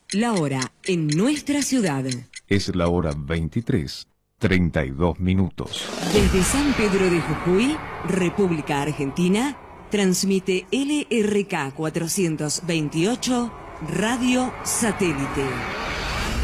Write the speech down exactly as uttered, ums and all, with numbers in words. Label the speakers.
Speaker 1: La hora en nuestra ciudad.
Speaker 2: Es la hora veintitrés, treinta y dos minutos.
Speaker 1: Desde San Pedro de Jujuy, República Argentina, transmite L R K cuatrocientos veintiocho Radio Satélite.